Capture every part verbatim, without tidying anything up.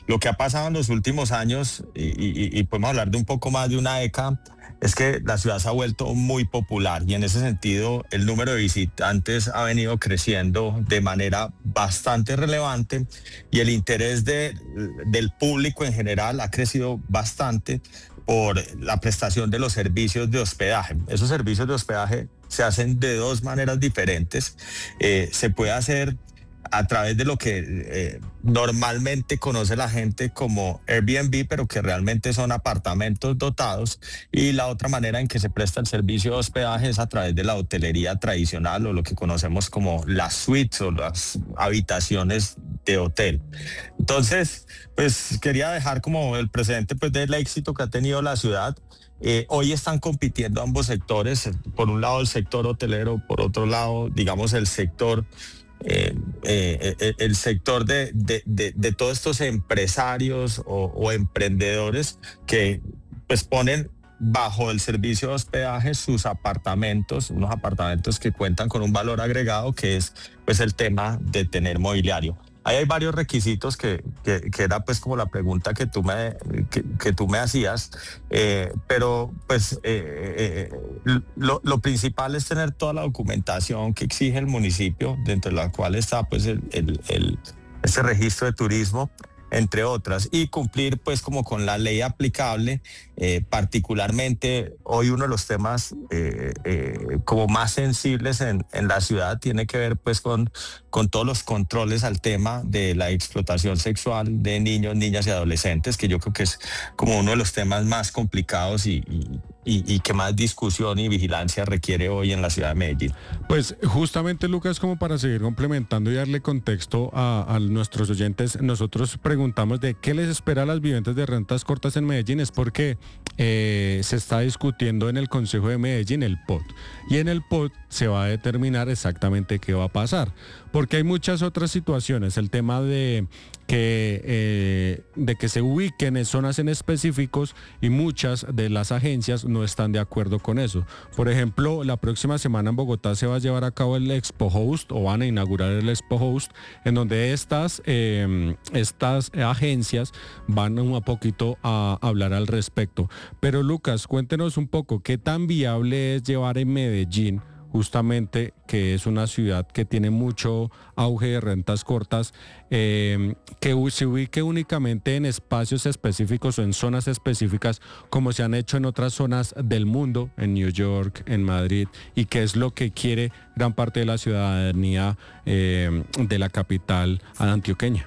lo que ha pasado en los últimos años, y, y- y podemos hablar de un poco más de una década, es que la ciudad se ha vuelto muy popular y en ese sentido el número de visitantes ha venido creciendo de manera bastante relevante y el interés de- del público en general ha crecido bastante por la prestación de los servicios de hospedaje. Esos servicios de hospedaje se hacen de dos maneras diferentes. Eh, se puede hacer a través de lo que eh, normalmente conoce la gente como Airbnb, pero que realmente son apartamentos dotados, y la otra manera en que se presta el servicio de hospedaje es a través de la hotelería tradicional o lo que conocemos como las suites o las habitaciones de hotel. Entonces, pues quería dejar como el presente pues del éxito que ha tenido la ciudad. Eh, hoy están compitiendo ambos sectores, por un lado el sector hotelero, por otro lado, digamos, el sector eh, eh, eh, el sector de, de, de, de todos estos empresarios o, o emprendedores que pues ponen bajo el servicio de hospedaje sus apartamentos, unos apartamentos que cuentan con un valor agregado que es pues el tema de tener mobiliario. Ahí hay varios requisitos que, que, que era pues como la pregunta que tú me, que, que tú me hacías, eh, pero pues eh, eh, lo, lo principal es tener toda la documentación que exige el municipio, dentro de la cual está pues el, el, el, ese registro de turismo, entre otras, y cumplir pues como con la ley aplicable. Eh, particularmente hoy uno de los temas eh, eh, como más sensibles en, en la ciudad tiene que ver pues con, con todos los controles al tema de la explotación sexual de niños, niñas y adolescentes, que yo creo que es como uno de los temas más complicados y, y, y, y que más discusión y vigilancia requiere hoy en la ciudad de Medellín. Pues justamente, Lucas, como para seguir complementando y darle contexto a, a nuestros oyentes, nosotros preguntamos de qué les espera a las viviendas de rentas cortas en Medellín. Es porque eh, se está discutiendo en el Consejo de Medellín el P O T, y en el P O T se va a determinar exactamente qué va a pasar, porque hay muchas otras situaciones. El tema de que, eh, de que se ubiquen en zonas en específicos, y muchas de las agencias no están de acuerdo con eso. Por ejemplo, la próxima semana en Bogotá se va a llevar a cabo el Expo Host, o van a inaugurar el Expo Host, en donde estas, eh, estas agencias van un poquito a hablar al respecto. Pero Lucas, cuéntenos un poco, ¿qué tan viable es llevar en Medellín, justamente que es una ciudad que tiene mucho auge de rentas cortas, eh, que se ubique únicamente en espacios específicos o en zonas específicas, como se han hecho en otras zonas del mundo, en New York, en Madrid, y que es lo que quiere gran parte de la ciudadanía eh, de la capital antioqueña?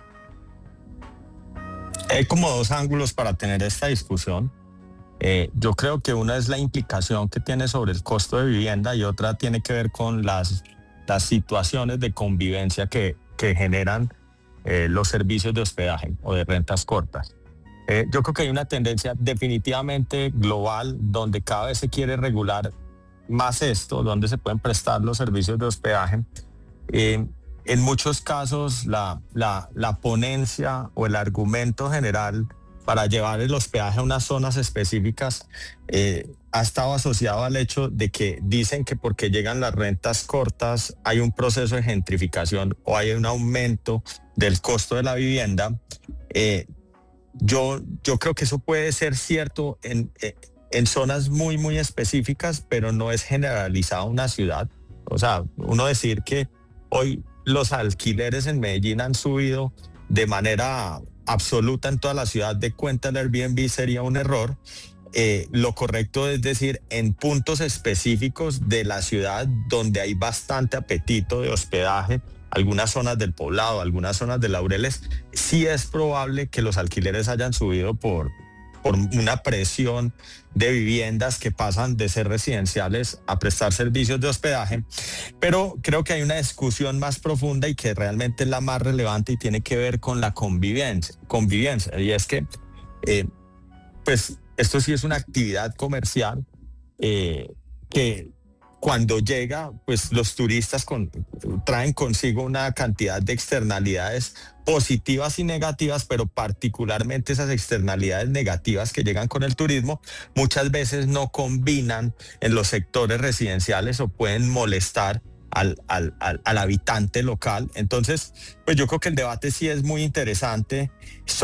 Hay como dos ángulos para tener esta discusión. Eh, yo creo que una es la implicación que tiene sobre el costo de vivienda y otra tiene que ver con las, las situaciones de convivencia que, que generan eh, los servicios de hospedaje o de rentas cortas. Eh, yo creo que hay una tendencia definitivamente global donde cada vez se quiere regular más esto, donde se pueden prestar los servicios de hospedaje. Eh, en muchos casos la, la, la ponencia o el argumento general para llevar el hospedaje a unas zonas específicas eh, ha estado asociado al hecho de que dicen que porque llegan las rentas cortas hay un proceso de gentrificación o hay un aumento del costo de la vivienda. Eh, yo, yo creo que eso puede ser cierto en, en zonas muy, muy específicas, pero no es generalizado a una ciudad. O sea, uno decir que hoy los alquileres en Medellín han subido de manera absoluta en toda la ciudad de cuenta del Airbnb sería un error. Eh, lo correcto es decir, en puntos específicos de la ciudad donde hay bastante apetito de hospedaje, algunas zonas del Poblado, algunas zonas de Laureles, sí es probable que los alquileres hayan subido por, por una presión de viviendas que pasan de ser residenciales a prestar servicios de hospedaje. Pero creo que hay una discusión más profunda y que realmente es la más relevante y tiene que ver con la convivencia. convivencia y es que, eh, pues, esto sí es una actividad comercial eh, que cuando llega, pues los turistas con, traen consigo una cantidad de externalidades positivas y negativas, pero particularmente esas externalidades negativas que llegan con el turismo muchas veces no combinan en los sectores residenciales o pueden molestar al, al, al, al habitante local. Entonces, pues yo creo que el debate sí es muy interesante.